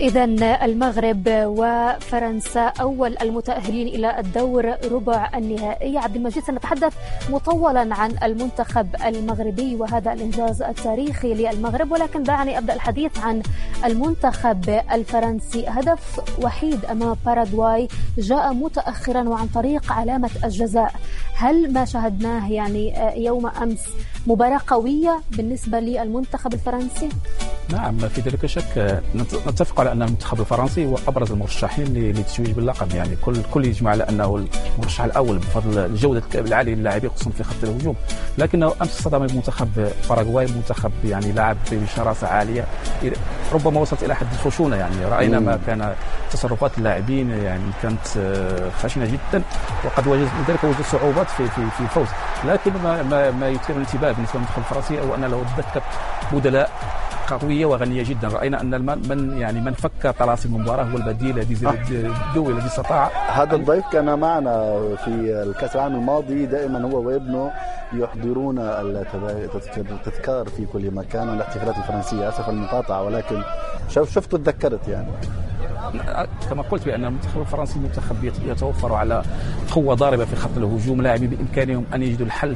إذا المغرب وفرنسا أول المتأهلين إلى الدور ربع النهائي. عبد المجيد، سنتحدث مطولا عن المنتخب المغربي وهذا الإنجاز التاريخي للمغرب، ولكن دعني أبدأ الحديث عن المنتخب الفرنسي. هدف وحيد أمام باراغواي جاء متأخرا وعن طريق علامة الجزاء. هل ما شاهدناه يوم أمس مباراة قوية بالنسبة للمنتخب الفرنسي؟ نعم، في ذلك شك. نتفق على أن المنتخب الفرنسي هو أبرز المرشحين للتتويج باللقب. كل يجمع على أنه المرشح الأول بفضل الجودة العالية للاعبين خصوصا في خط الهجوم، لكنه أمس صدم منتخب باراغواي، منتخب لعب بشراسة عالية ربما وصلت إلى حد الخشونة. رأينا ما كان تصرفات اللاعبين كانت خشنة جدا، وقد وجد صعوبات في الفوز. لكن ما يثير الانتباه بالنسبة للمنتخب الفرنسي هو أن له دكة بدلاء قوية وغنية جدا. رأينا أن من فك طلاسم المباراة هو البديل الدوي الذي استطاع. هذا الضيف كان معنا في الكأس العالم الماضي، دائما هو وابنه يحضرون التذكار في كل مكان والاحتفالات الفرنسية. أسف المقاطعة، ولكن شفت تذكرت كما قلت بأن المنتخب الفرنسي منتخب يتوفر على قوة ضاربة في خط الهجوم، لاعبين بإمكانهم أن يجدوا الحل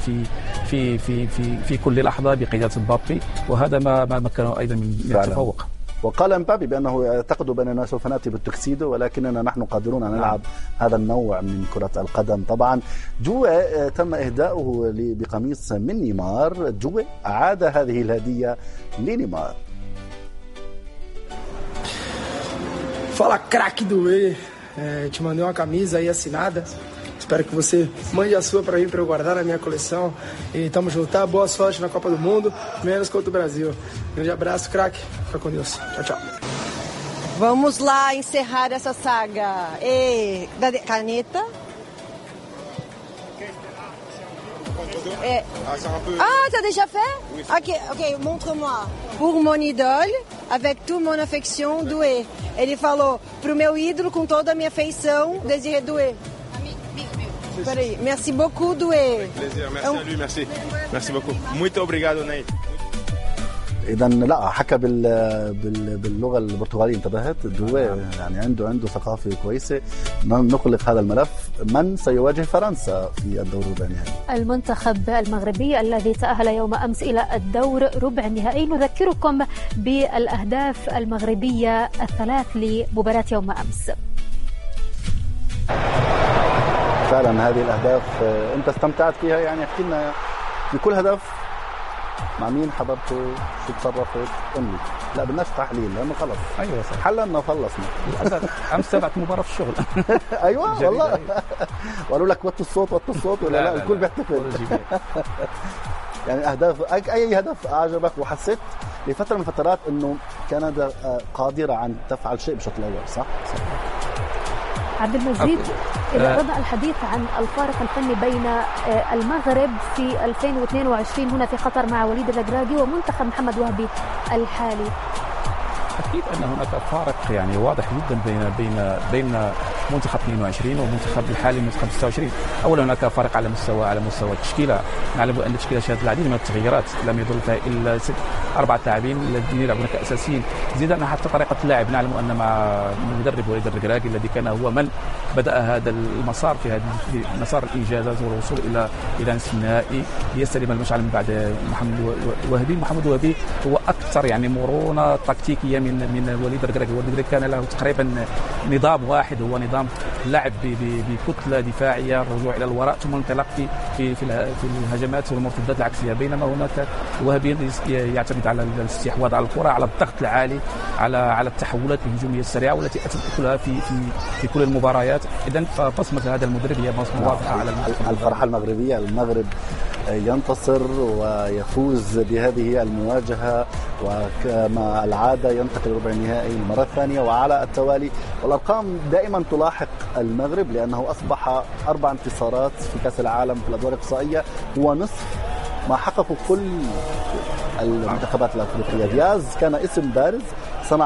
في كل لحظة بقيادة مبابي، وهذا ما مكنه أيضا من التفوق. وقال مبابي بأنه يعتقد بأننا سوف نأتي بالتوكسيدو، ولكننا نحن قادرون أن نلعب هذا النوع من كرة القدم. طبعا جوي تم إهداؤه بقميص من نيمار. جوي أعاد هذه الهدية لنيمار. Fala, craque do E. Te mandei uma camisa aí assinada. Espero que você mande a sua para mim, para eu guardar na minha coleção. E tamo junto, tá? Boa sorte na Copa do Mundo, menos contra o Brasil. Grande abraço, craque. Fica com Deus. Tchau, tchau. Vamos lá encerrar essa saga. E caneta. Ah, t'as déjà fait? Ok, montre-moi. Pour mon idole, avec toute mon affection, Doué. Ele falou pro meu ídolo com toda a minha afeição, Désiré Doué. Peraí, merci beaucoup, Doué. Merci à lui, merci. Merci beaucoup. Muito obrigado, Ney. إذا لا حكى باللغة البرتغالية. انتبهت دوي، عنده ثقافة كويسة. نغلق هذا الملف. من سيواجه فرنسا في الدور ربع النهائي؟ المنتخب المغربي الذي تأهل يوم أمس إلى الدور ربع النهائي. نذكركم بالأهداف المغربية الثلاث لمباراة يوم أمس. فعلا هذه الأهداف أنت استمتعت فيها، احكي لنا في كل هدف مع مين حضرتوا، شو تصرفت؟ قولي. لا بدناش تحليل لانه خلص. ايوه صح، حللنا وخلصنا. امس تابعت مباراه في الشغل. ايوه والله. وقالوا لك وطوا الصوت ولا لا الكل بيحتفل. اهداف، اي هدف اعجبك وحسيت لفتره من الفترات انه كندا قادره ان تفعل شيء بالشوط الاول، صح؟ عبد المجيد، إذا أردنا الحديث عن الفارق الفني بين المغرب في 2022 هنا في قطر مع وليد الركراكي ومنتخب محمد وهبي الحالي. أكيد أن هناك فارق واضح جدا بين منتخب 22 والمنتخب الحالي منتخب 26. أولا هناك فارق على مستوى التشكيلة. نعلم أن التشكيلة شهدت العديد من التغييرات، لم يضل فيها إلا 4 لاعبين الذين يلعبون كأساسيين. زيدا حتى طريقة اللعب، نعلم أن مع المدرب وليد الركراكي الذي كان هو من بدأ هذا المسار في مسار الإنجازات والوصول إلى نصف النهائي ليستلم المشعل من بعد محمد وهبي هو أكثر مرونة تكتيكية من وليد الركراكي. وليد الركراكي كان له تقريبا نظام واحد، هو نظام اللعب بكتلة دفاعية، الرجوع إلى الوراء ثم الانطلاق في الهجمات والمرتدات العكسية، بينما هناك وهبي يعتمد على الاستحواذ على الكرة، على الضغط العالي، على التحولات الهجومية السريعة والتي أتت كلها في كل المباريات. إذن فبصمة هذا المدرب هي بصمة واضحة على الفرحة المغربية. المغرب ينتصر ويفوز بهذه المواجهة، وكما العادة ينتقل ربع النهائي المرة الثانية وعلى التوالي. والأرقام دائما تلاحق المغرب لأنه أصبح 4 انتصارات في كأس العالم في الأدوار الإقصائية، هو نصف ما حققوا كل المنتخبات الأفريقية. دياز كان اسم بارز، صنع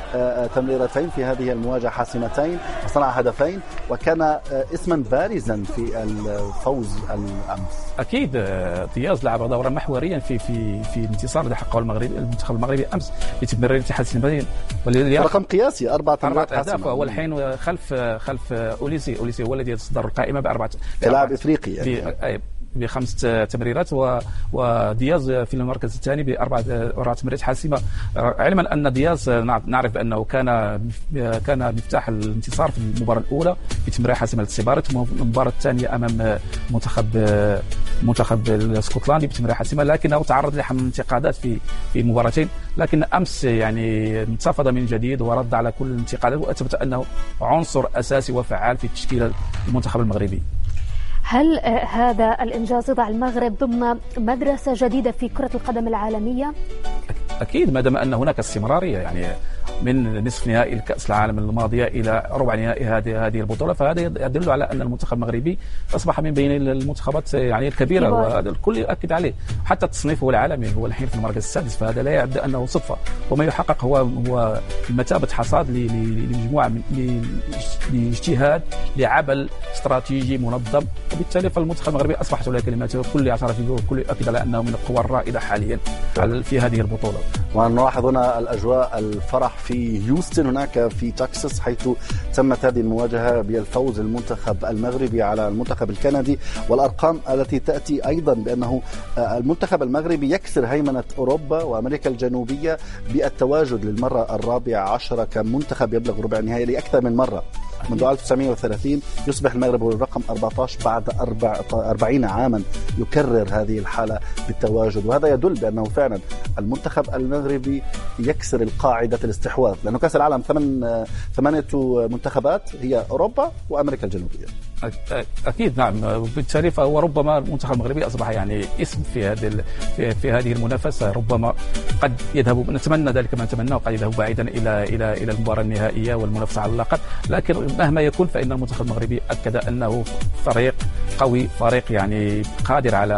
تمريرتين في هذه المواجهة حاسمتين وصنع هدفين، وكان اسما بارزا في الفوز الأمس. أكيد دياز لعب دورا محوريا في الانتصار الذي حققه المنتخب المغربي أمس بتمريرين حاسمتين، رقم قياسي 4 أهداف، وهو الحين خلف أوليسي هو الذي يتصدر القائمة كلاعب إفريقي يعني. ب5 تمريرات، ودياز في المركز الثاني ب4 تمريرات حاسمة، علما أن دياز نعرف بأنه كان مفتاح الانتصار في المباراة الأولى بتمريرة حاسمة للسبارة، ثم المباراة الثانية أمام منتخب الاسكتلندي بتمريرة حاسمة، لكنه تعرض لحمل انتقادات في المباراتين، لكن أمس يعني انتفض من جديد ورد على كل الانتقادات وأثبت أنه عنصر أساسي وفعال في تشكيل المنتخب المغربي. هل هذا الإنجاز يضع المغرب ضمن مدرسة جديدة في كرة القدم العالمية؟ أكيد، ما دام أن هناك استمرارية يعني من نصف نهائي الكأس العالم الماضية إلى ربع نهائي هذه البطولة، فهذا يدل على أن المنتخب المغربي أصبح من بين المنتخبات يعني الكبيرة، وهذا الكل يؤكد عليه، حتى تصنيفه العالمي هو الحين في المركز السادس، فهذا لا يعد أنه صدفة، وما يحقق هو بمثابة حصاد لمجموعة لاجتهاد لعمل استراتيجي منظم، وبالتالي فالمنتخب المغربي أصبحت له كلماته، الكل يعترف به والكل يؤكد على أنه من القوى الرائدة حاليا في هذه البطولة. ونلاحظ هنا الأجواء الفرح في هيوستن هناك في تكساس، حيث تمت هذه المواجهة بالفوز المنتخب المغربي على المنتخب الكندي، والأرقام التي تأتي أيضا بأنه المنتخب المغربي يكسر هيمنة أوروبا وأمريكا الجنوبية بالتواجد للمرة 14 كمنتخب يبلغ ربع النهائي لأكثر من مرة منذ 1930. يصبح المغرب هو الرقم 14 بعد 40 عاما يكرر هذه الحالة بالتواجد، وهذا يدل بأنه فعلا المنتخب المغربي يكسر القاعدة الاستحواذ، لأنه كأس العالم 8 منتخبات هي أوروبا وأمريكا الجنوبية. أكيد نعم، بالتالي فهو ربما المنتخب المغربي أصبح يعني اسم في هذه المنافسة، ربما قد يذهب، نتمنى ذلك ما نتمناه، قد يذهب بعيدا إلى المباراة النهائية والمنافسة على اللقب، لكن مهما يكون فإن المنتخب المغربي أكد أنه فريق قوي، فريق يعني قادر على